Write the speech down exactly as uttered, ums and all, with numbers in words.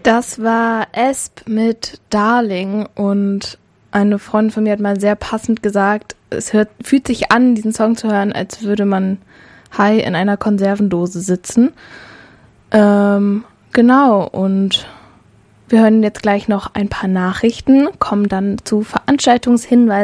Das war Esp mit Darling und eine Freundin von mir hat mal sehr passend gesagt, es hört, fühlt sich an, diesen Song zu hören, als würde man high in einer Konservendose sitzen. Ähm, genau, und wir hören jetzt gleich noch ein paar Nachrichten, kommen dann zu Veranstaltungshinweisen